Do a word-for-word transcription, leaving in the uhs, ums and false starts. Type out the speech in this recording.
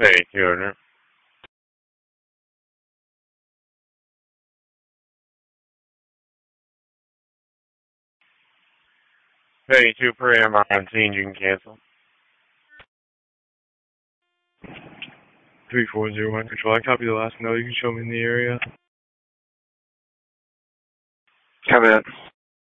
Hey, Gardner. Hey, two per am on scene, you can cancel. three four zero one Control, I copy the last note. You can show me in the area. Copy that.